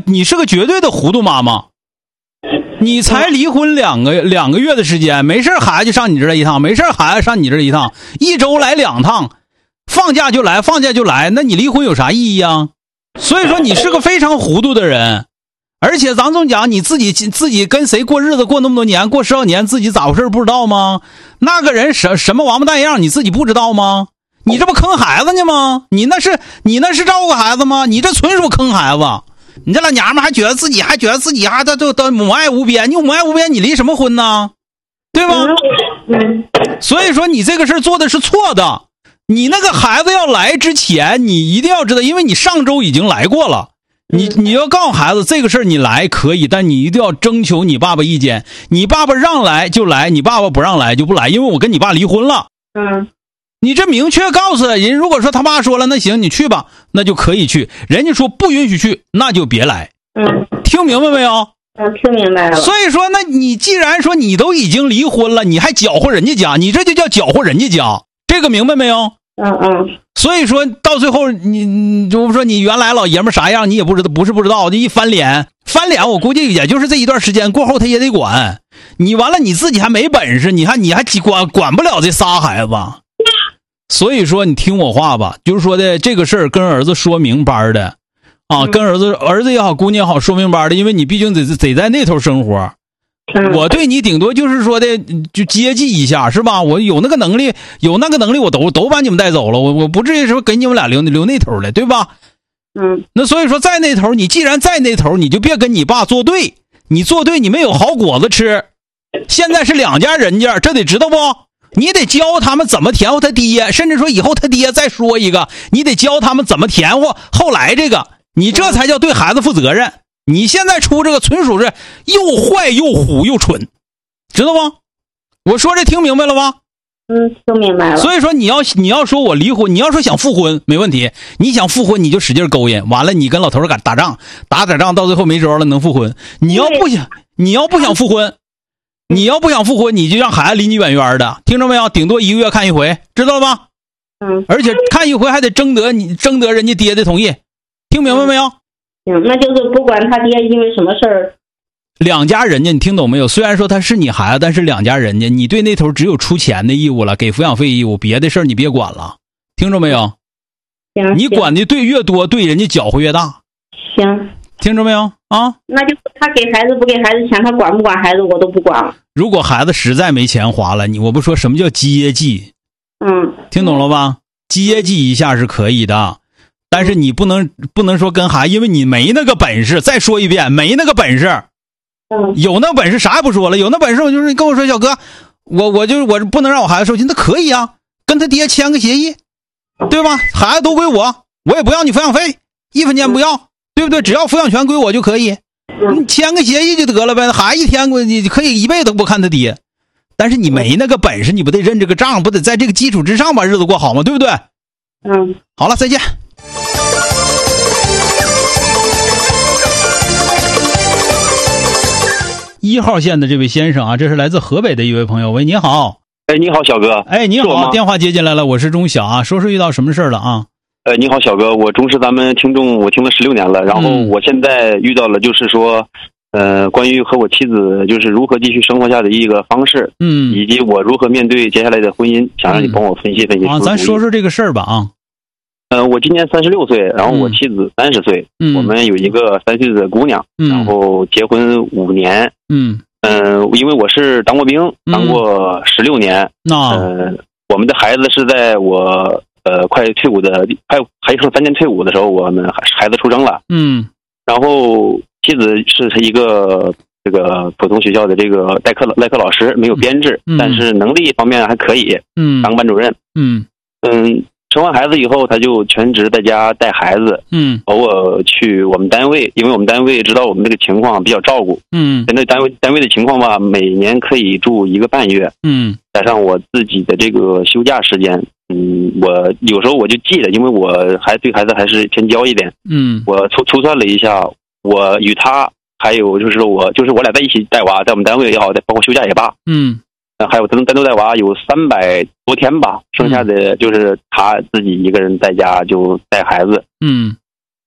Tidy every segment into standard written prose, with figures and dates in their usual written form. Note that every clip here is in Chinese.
你是个绝对的糊涂妈妈。你才离婚两个月的时间，没事孩子就上你这儿一趟，没事孩子上你这儿一趟，一周来2趟，放假就来，那你离婚有啥意义啊？所以说你是个非常糊涂的人。而且咱总讲你自己跟谁过日子过那么多年，过10多年，自己咋回事不知道吗？那个人什么王八蛋样你自己不知道吗？你这不坑孩子呢吗？你那是照顾孩子吗？你这纯属坑孩子。你这老娘们还觉得自己都母爱无边，你母爱无边你离什么婚呢？对吧？所以说你这个事做的是错的。你那个孩子要来之前你一定要知道，因为你上周已经来过了，你要告诉孩子这个事儿你来可以，但你一定要征求你爸爸意见。你爸爸让来就来，你爸爸不让来就不来，因为我跟你爸离婚了。你这明确告诉人，如果说他爸说了那行你去吧，那就可以去，人家说不允许去那就别来。听明白没有？ 听明白了。 所以说那你既然说你都已经离婚了，你还搅和人家家，你这就叫搅和人家家，这个明白没有？所以说到最后你就说你原来老爷们啥样你也不知道，不是不知道，就一翻脸我估计也就是这一段时间过后他也得管你，完了你自己还没本事，你还管不了这仨孩子。所以说你听我话吧，就是说的这个事儿跟儿子说明白的啊，跟儿子也好姑娘也好说明白的，因为你毕竟得在那头生活。我对你顶多就是说的就接济一下是吧？我有那个能力我都把你们带走了，我不至于说给你们俩留那头了，对吧？那所以说在那头，你既然在那头，你就别跟你爸作对，你作对你没有好果子吃。现在是两家人家，这得知道不？你得教他们怎么甜乎他爹，甚至说以后他爹再说一个，你得教他们怎么甜乎后来这个，你这才叫对孩子负责任。你现在出这个纯属是又坏又虎又蠢，知道吗？我说这听明白了吧？ 听明白了。 所以说你要说我离婚，你要说想复婚没问题，你想复婚你就使劲勾引，完了你跟老头打仗，打仗到最后没招了能复婚。你要不想复婚，你就让孩子离你远远的，听着没有？顶多1个月看一回，知道了吧？而且看一回还得征得人家爹的同意，听明白没有？ 那就是不管他爹因为什么事儿， 两家人家你听懂没有？虽然说他是你孩子，但是两家人家你对那头只有出钱的义务了，给抚养费义务，别的事儿你别管了，听着没有？你管的对越多，对人家搅和越大。 行， 听着没有啊？ 那就他给孩子不给孩子钱，他管不管孩子我都不管了。如果孩子实在没钱花了，我不说什么叫接济，听懂了吧？接济一下是可以的。但是你不能说跟孩子，因为你没那个本事。再说一遍，没那个本事。有那本事啥也不说了，有那本事我就是跟我说小哥，我不能让我孩子受气，那可以啊，跟他爹签个协议，对吧？孩子都归我也不要你抚养费，1分钱不要，对不对？只要抚养权归我就可以，你签个协议就得了呗。孩子一天你可以一辈子都不看他爹，但是你没那个本事，你不得认这个账，不得在这个基础之上把日子过好吗？对不对？好了，再见。1号线的这位先生啊，这是来自河北的一位朋友。喂，你好。 你好，小哥。 你好，电话接进来了，我是钟晓啊，说遇到什么事了啊？ 你好，小哥，我忠实咱们听众，我听了16年了，然后我现在遇到了就是说，关于和我妻子就是如何继续生活下的一个方式，以及我如何面对接下来的婚姻，想让你帮我分析分析。 咱说说这个事儿吧啊。 我今年36岁，然后我妻子30岁，我们有一个3岁的姑娘，然后结婚5年，因为我是当过兵，当过16年，我们的孩子是在我快退伍的，还剩3年退伍的时候，我们孩子出生了，然后妻子是一个这个普通学校的这个代课老师，没有编制，但是能力方面还可以，当班主任，生完孩子以后，他就全职在家带孩子，偶尔去我们单位，因为我们单位知道我们这个情况比较照顾，针对单位的情况吧，每年可以住1个半月，加上我自己的这个休假时间，我有时候我就记得，因为我还对孩子还是偏娇一点，我粗算了一下，我与他还有就是我俩在一起带娃，在我们单位也好，包括休假也罢，还有单独带娃有300多天吧，剩下的就是他自己一个人在家就带孩子。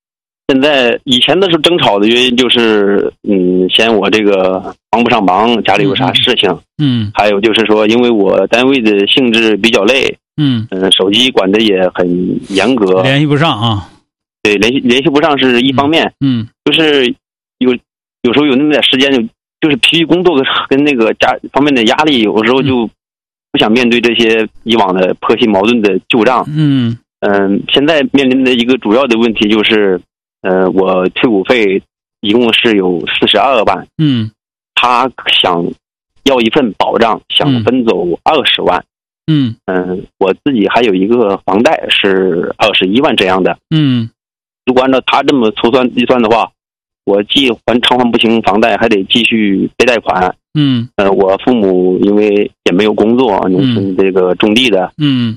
现在以前的时候争吵的原因就是，嫌我这个帮不上忙，家里有啥事情，还有就是说，因为我单位的性质比较累，手机管的也很严格， 联系不上啊。 对，联系不上是一方面，就是有时候有那么点时间，就是疲于工作跟那个家方面的压力，有时候就不想面对这些以往的婆媳矛盾的旧账。现在面临的一个主要的问题就是。我退伍费一共是有42万，他想要一份保障，想分走20万，我自己还有一个房贷是21万这样的，如果按照他这么粗算计算的话，我既偿还不清房贷，还得继续背贷款，我父母因为也没有工作，农村这个种地的，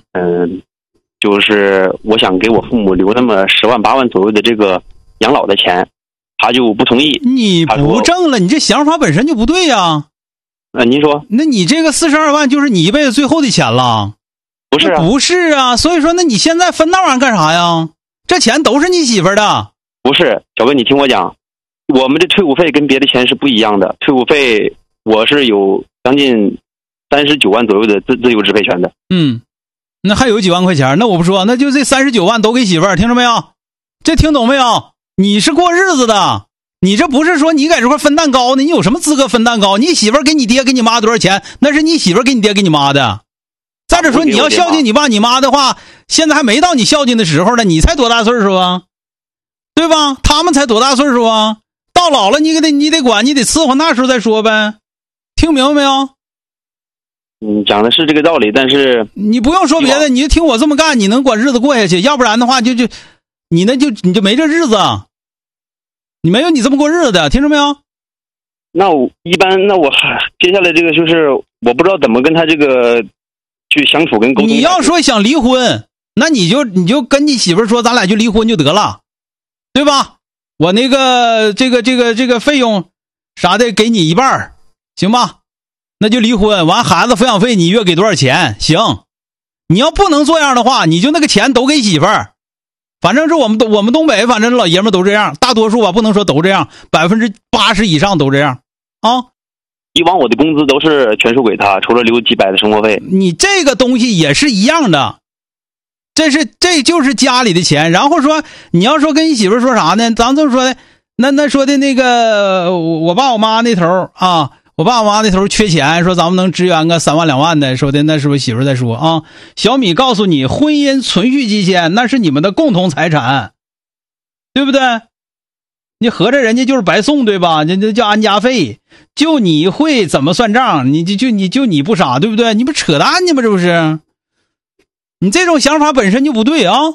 就是我想给我父母留那么10万8万左右的这个养老的钱，他就不同意。 你不挣了，你这想法本身就不对呀。 您说？ 那你这个42万就是你一辈子最后的钱了？ 不是啊， 不是啊。所以说，那你现在分那玩意儿干啥呀？这钱都是你媳妇儿的。 不是，小哥，你听我讲，我们的退伍费跟别的钱是不一样的。退伍费我是有将近39万左右的自由支配权的。 那还有几万块钱，那我不说，那就这39万都给媳妇儿，听着没有？这听懂没有？你是过日子的，你这不是说你在这块分蛋糕呢？你有什么资格分蛋糕？你媳妇儿给你爹给你妈多少钱，那是你媳妇儿给你爹给你妈的。再者说，你要孝敬你爸你妈的话，现在还没到你孝敬的时候呢，你才多大岁数啊？对吧？他们才多大岁数啊？到老了你得管，你得伺候，那时候再说呗。听明白没有？ 讲的是这个道理，但是你不用说别的，你就听我这么干，你能管日子过下去。要不然的话，你就没这日子，你没有你这么过日子的，听着没有？ 那我接下来这个就是我不知道怎么跟他这个去相处跟沟通。 你要说想离婚，那你就跟你媳妇说，咱俩就离婚就得了，对吧？我那个这个费用啥的给你一半，行吧？那就离婚，完孩子抚养费你月给多少钱？行，你要不能做样的话，你就那个钱都给媳妇儿。反正是我们东北，反正老爷们都这样，大多数吧，不能说都这样，80%以上都这样啊。 以往我的工资都是全数给他，除了留几百的生活费。 你这个东西也是一样的，这就是家里的钱。然后说你要说跟你媳妇说啥呢？咱这么说的，那说的那个我爸我妈那头啊。我爸我妈那头缺钱，说咱们能支援个3万2万的，说的那是不是媳妇在说啊？小米告诉你，婚姻存续期间那是你们的共同财产，对不对？你合着人家就是白送，对吧？这叫安家费，就你会怎么算账？你不傻，对不对？你不扯淡呢吗？这不是？你这种想法本身就不对啊！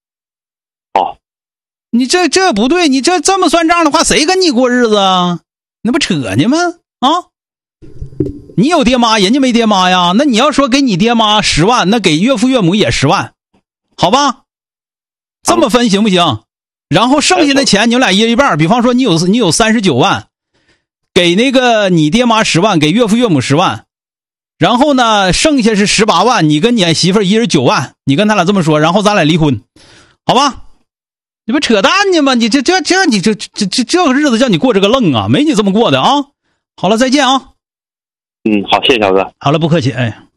你这不对，你这么算账的话，谁跟你过日子啊？那不扯呢吗？啊！你有爹妈，人家没爹妈呀。那你要说给你爹妈10万，那给岳父岳母也10万，好吧？这么分行不行？然后剩下的钱你们俩一人一半，比方说你有39万，给那个你爹妈10万，给岳父岳母10万，然后呢剩下是18万，你跟你媳妇一人9万，你跟他俩这么说，然后咱俩离婚，好吧？你不扯淡呢吗？你这个日子叫你过这个愣啊，没你这么过的啊！好了，再见啊！ 好，谢谢小哥。 好了，不客气，哎。